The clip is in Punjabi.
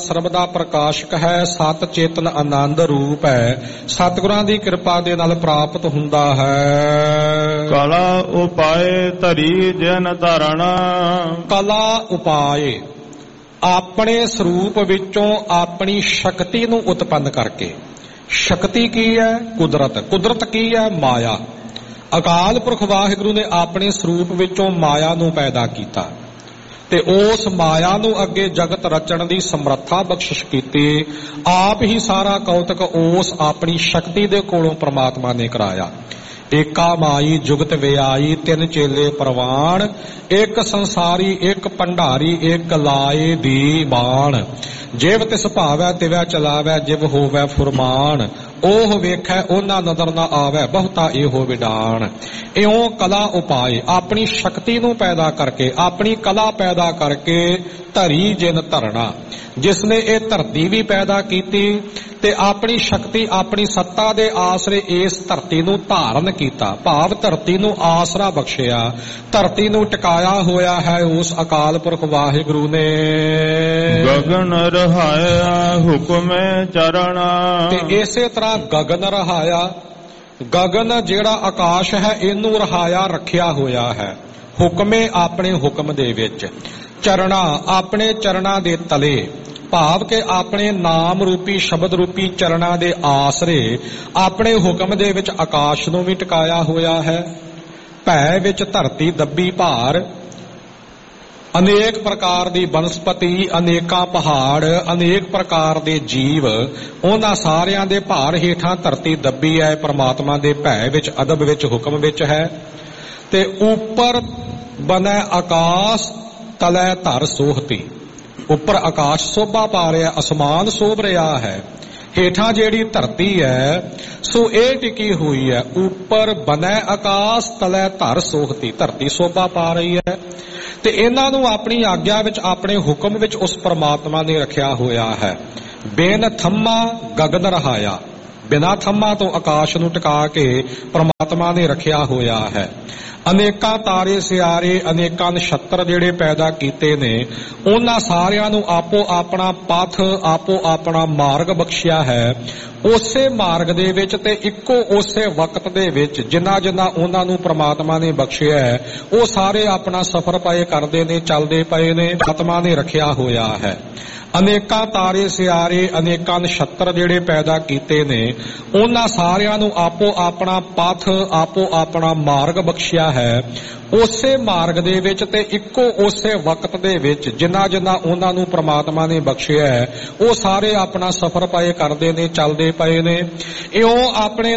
ਸਰਬ ਦਾ ਪ੍ਰਕਾਸ਼ਕ ਹੈ, ਸਤ ਚੇਤਨ ਆਨੰਦ ਰੂਪ ਹੈ, ਸਤਿਗੁਰਾਂ ਦੀ ਕਿਰਪਾ ਦੇ ਨਾਲ ਪ੍ਰਾਪਤ ਹੁੰਦਾ ਹੈ। ਕਲਾ ਉਪਾਏ ਧਰੀ ਜਨ ਧਰਣਾ। ਕਲਾ ਉਪਾਏ ਆਪਣੇ ਸਰੂਪ ਵਿੱਚੋਂ ਆਪਣੀ ਸ਼ਕਤੀ ਨੂੰ ਉਤਪੰਨ ਕਰਕੇ। ਸ਼ਕਤੀ ਕੀ ਹੈ? ਕੁਦਰਤ। ਕੁਦਰਤ ਕੀ ਹੈ? ਮਾਇਆ। ਅਕਾਲ ਪੁਰਖ ਵਾਹਿਗੁਰੂ ਨੇ ਆਪਣੇ ਸਰੂਪ ਵਿੱਚੋਂ ਮਾਇਆ ਨੂੰ ਪੈਦਾ ਕੀਤਾ ਤੇ ਉਸ ਮਾਇਆ ਨੂੰ ਅੱਗੇ ਜਗਤ ਰਚਣ ਦੀ ਸਮਰੱਥਾ ਬਖਸ਼ਿਸ਼ ਕੀਤੀ। ਆਪ ਹੀ ਸਾਰਾ ਕੌਤਕ ਉਸ ਆਪਣੀ ਸ਼ਕਤੀ ਦੇ ਕੋਲੋਂ ਪ੍ਰਮਾਤਮਾ ਨੇ ਕਰਾਇਆ। ਏਕਾ ਮਾਈ ਜੁਗਤ ਵਿਆਈ ਤਿੰਨ ਚੇਲੇ ਪ੍ਰਵਾਨ, ਇੱਕ ਸੰਸਾਰੀ ਇੱਕ ਭੰਡਾਰੀ ਇੱਕ ਲਾਏ ਦੀ ਬਾਣ। ਜਿਵ ਤਿਸ ਭਾਵੈ ਤਿਵੈ ਚਲਾਵੈ, ਜਿਵ ਹੋਵੈ ਫੁਰਮਾਨ। ਉਹ ਵੇਖੈ ਉਹਨਾਂ ਨਦਰ ਨਾ ਆਵੈ, ਬਹੁਤਾ ਇਹੋ ਵਿਡਾਣ। ਇਉਂ ਕਲਾ ਉਪਾਏ ਆਪਣੀ ਸ਼ਕਤੀ ਨੂੰ ਪੈਦਾ ਕਰਕੇ, ਆਪਣੀ ਕਲਾ ਪੈਦਾ ਕਰਕੇ ਧਰੀ ਜਿਨ ਧਰਣਾ, ਜਿਸ ਨੇ ਇਹ ਧਰਤੀ ਵੀ ਪੈਦਾ ਕੀਤੀ ਤੇ ਆਪਣੀ ਸ਼ਕਤੀ ਆਪਣੀ ਸੱਤਾ ਦੇ ਆਸਰੇ ਇਸ ਧਰਤੀ ਨੂੰ ਧਾਰਨ ਕੀਤਾ। ਭਾਵ ਧਰਤੀ ਨੂੰ ਆਸਰਾ ਬਖਸ਼ਿਆ, ਧਰਤੀ ਨੂੰ ਟਿਕਾਇਆ ਹੋਇਆ ਹੈ ਉਸ ਅਕਾਲ ਪੁਰਖ ਵਾਹਿਗੁਰੂ ਨੇ। ਗਗਨ ਰਹਾਇਆ ਹੁਕਮੇ ਚਰਣਾ। ਤੇ ਇਸੇ ਤਰ੍ਹਾਂ ਗਗਨ ਰਹਾਇਆ, ਗਗਨ ਜਿਹੜਾ ਆਕਾਸ਼ ਹੈ ਇਹਨੂੰ ਰਹਾਇਆ ਰੱਖਿਆ ਹੋਇਆ ਹੈ ਹੁਕਮੇ ਆਪਣੇ ਹੁਕਮ ਦੇ ਵਿੱਚ। ਚਰਣਾ ਆਪਣੇ ਚਰਣਾ ਦੇ ਤਲੇ, ਭਾਵ ਕਿ ਆਪਣੇ ਨਾਮ ਰੂਪੀ ਸ਼ਬਦ ਰੂਪੀ ਚਰਣਾ ਦੇ ਆਸਰੇ ਆਪਣੇ ਹੁਕਮ ਦੇ ਵਿੱਚ ਆਕਾਸ਼ ਨੂੰ ਵੀ ਟਿਕਾਇਆ ਹੋਇਆ ਹੈ। ਭੈ ਵਿੱਚ ਧਰਤੀ ਦੱਬੀ ਭਾਰ, ਅਨੇਕ ਪ੍ਰਕਾਰ ਦੀ ਬਨਸਪਤੀ, ਅਨੇਕਾਂ ਪਹਾੜ, ਅਨੇਕ ਪ੍ਰਕਾਰ ਦੇ ਜੀਵ, ਉਹਨਾਂ ਸਾਰਿਆਂ ਦੇ ਭਾਰ ਹੇਠਾਂ ਧਰਤੀ ਦੱਬੀ ਹੈ। ਪ੍ਰਮਾਤਮਾ ਦੇ ਭੈ ਵਿੱਚ, ਅਦਬ ਵਿੱਚ, ਹੁਕਮ ਵਿੱਚ ਹੈ। ਤੇ ਉੱਪਰ ਬਨੈ ਆਕਾਸ਼ ਤਲੈ ਧਰ ਸੋਹਤੀ। ਉੱਪਰ ਆਕਾਸ਼ ਸੋਭਾ ਪਾ ਰਿਹਾ, ਅਸਮਾਨ ਸੋਭ ਰਿਹਾ ਹੈ। ਹੇਠਾਂ ਜਿਹੜੀ ਧਰਤੀ ਹੈ ਸੋ ਇਹ ਟਿਕੀ ਹੋਈ ਹੈ। ਉੱਪਰ ਬਨੈ ਆਕਾਸ਼ ਤਲੈ ਧਰ ਸੋਹਤੀ, ਧਰਤੀ ਸੋਭਾ ਪਾ ਰਹੀ ਹੈ। ਤੇ ਇਹਨਾਂ ਨੂੰ ਆਪਣੀ ਆਗਿਆ ਵਿੱਚ, ਆਪਣੇ ਹੁਕਮ ਵਿੱਚ ਉਸ ਪਰਮਾਤਮਾ ਨੇ ਰੱਖਿਆ ਹੋਇਆ ਹੈ। ਬੇਨ ਥੰਮਾ ਗਗਨ ਰਹਾਇਆ, ਬਿਨਾਂ ਥੰਮਾ ਤੋਂ ਆਕਾਸ਼ ਨੂੰ ਟਿਕਾ ਕੇ ਪਰਮਾਤਮਾ ਨੇ ਰੱਖਿਆ ਹੋਇਆ ਹੈ। ਅਨੇਕਾਂ ਤਾਰੇ ਸਿਆਰੇ, ਅਨੇਕਾਂ ਨਛੱਤਰ ਜਿਹੜੇ ਪੈਦਾ ਕੀਤੇ ਨੇ, ਉਹਨਾਂ ਸਾਰਿਆਂ ਨੂੰ ਆਪੋ ਆਪਣਾ ਪਥ, ਆਪੋ ਆਪਣਾ ਮਾਰਗ ਬਖਸ਼ਿਆ ਹੈ। ਉਸੇ ਮਾਰਗ ਦੇ ਵਿੱਚ ਤੇ ਇੱਕੋ ਉਸੇ ਵਕਤ ਦੇ ਵਿੱਚ ਜਿੰਨਾ ਜਿੰਨਾ ਉਹਨਾਂ ਨੂੰ ਪ੍ਰਮਾਤਮਾ ਨੇ ਬਖਸ਼ਿਆ ਹੈ, ਉਹ ਸਾਰੇ ਆਪਣਾ ਸਫ਼ਰ ਪਏ ਕਰਦੇ ਨੇ, ਚੱਲਦੇ ਪਏ ਨੇ। ਪ੍ਰਮਾਤਮਾ ਨੇ ਰੱਖਿਆ ਹੋਇਆ ਹੈ। ਅਨੇਕਾਂ ਤਾਰੇ ਸਿਆਰੇ, ਅਨੇਕਾਂ ਨਛੱਤਰ ਜਿਹੜੇ ਪੈਦਾ ਕੀਤੇ ਨੇ, ਉਹਨਾਂ ਸਾਰਿਆਂ ਨੂੰ ਆਪੋ ਆਪਣਾ ਪਥ, ਆਪੋ ਆਪਣਾ ਮਾਰਗ ਬਖਸ਼ਿਆ ਹੈ। ਉਸੇ ਮਾਰਗ ਦੇ ਵਿੱਚ ਤੇ ਇੱਕੋ ਉਸੇ ਵਕਤ ਦੇ ਵਿੱਚ ਜਿੰਨਾ ਜਿੰਨਾ ਉਹਨਾਂ ਨੂੰ ਪ੍ਰਮਾਤਮਾ ਨੇ ਬਖਸ਼ਿਆ ਹੈ, ਉਹ ਸਾਰੇ ਆਪਣਾ ਸਫ਼ਰ ਪਏ ਕਰਦੇ ਨੇ, ਚੱਲਦੇ ਪਏ ਨੇ। ਇਉਂ ਆਪਣੇ